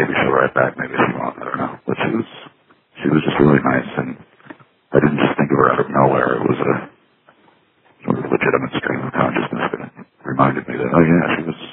maybe she'll write back, maybe she won't, I don't know. But she was just really nice, and I didn't just think of her out of nowhere. It was a sort of legitimate stream of consciousness that reminded me that, oh yeah,